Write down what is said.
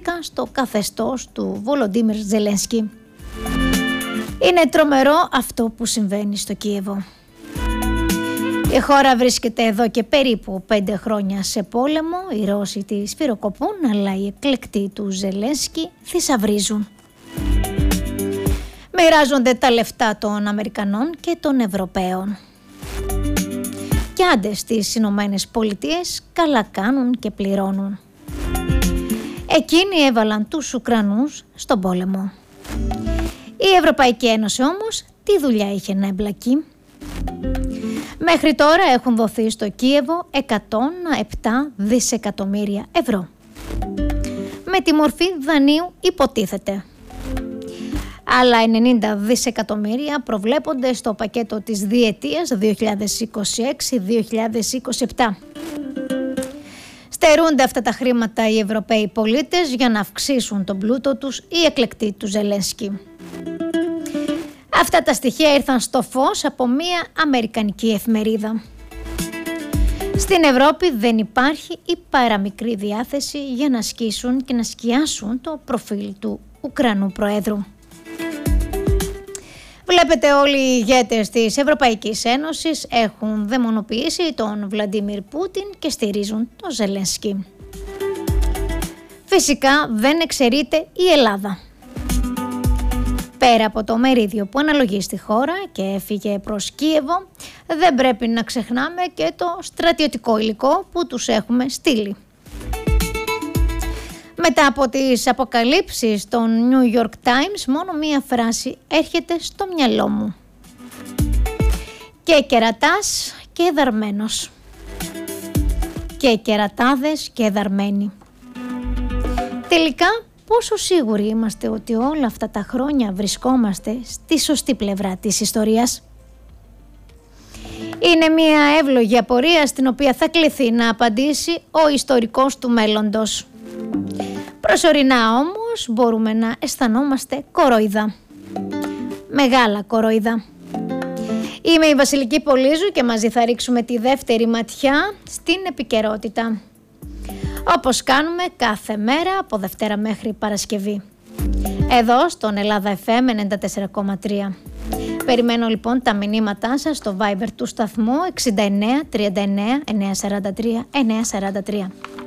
αναφέρθηκα στο καθεστώς του Βολοντίμιρ Ζελένσκι. Είναι τρομερό αυτό που συμβαίνει στο Κίεβο. Η χώρα βρίσκεται εδώ και περίπου 5 χρόνια σε πόλεμο, οι Ρώσοι τη σφυροκοπούν, αλλά οι εκλεκτοί του Ζελένσκι θησαυρίζουν. Μοιράζονται τα λεφτά των Αμερικανών και των Ευρωπαίων. Κι άντε στις Ηνωμένες Πολιτείες καλά κάνουν και πληρώνουν. Εκείνοι έβαλαν τους Ουκρανούς στον πόλεμο. Η Ευρωπαϊκή Ένωση όμως τι δουλειά είχε να εμπλακεί? Μέχρι τώρα έχουν δοθεί στο Κίεβο 107 δισεκατομμύρια ευρώ. Με τη μορφή δανείου υποτίθεται. Άλλα 90 δισεκατομμύρια προβλέπονται στο πακέτο της διετίας 2026-2027. Στερούνται αυτά τα χρήματα οι Ευρωπαίοι πολίτες για να αυξήσουν τον πλούτο τους οι εκλεκτοί του Ζελένσκι. Αυτά τα στοιχεία ήρθαν στο φως από μία αμερικανική εφημερίδα. Στην Ευρώπη δεν υπάρχει η παραμικρή διάθεση για να ασκήσουν και να σκιάσουν το προφίλ του Ουκρανού Προέδρου. Βλέπετε, όλοι οι ηγέτες της Ευρωπαϊκής Ένωσης έχουν δαιμονοποιήσει τον Βλαντίμιρ Πούτιν και στηρίζουν τον Ζελένσκι. Φυσικά δεν εξαιρείται η Ελλάδα. Πέρα από το μερίδιο που αναλογεί στη χώρα και έφυγε προς Κίεβο, δεν πρέπει να ξεχνάμε και το στρατιωτικό υλικό που τους έχουμε στείλει. Μετά από τις αποκαλύψεις των New York Times, μόνο μία φράση έρχεται στο μυαλό μου. Και κερατάς και δαρμένος. Και κερατάδες και δαρμένοι. Τελικά, πόσο σίγουροι είμαστε ότι όλα αυτά τα χρόνια βρισκόμαστε στη σωστή πλευρά της ιστορίας? Είναι μια εύλογη απορία στην οποία θα κληθεί να απαντήσει ο ιστορικός του μέλλοντος. Προσωρινά όμως μπορούμε να αισθανόμαστε κορόιδα. Μεγάλα κορόιδα. Είμαι η Βασιλική Πολύζου και μαζί θα ρίξουμε τη δεύτερη ματιά στην επικαιρότητα. Όπως κάνουμε κάθε μέρα από Δευτέρα μέχρι Παρασκευή. Εδώ στον Ελλάδα FM 94,3. Περιμένω λοιπόν τα μηνύματά σας στο Viber του σταθμού 69 39 943 943.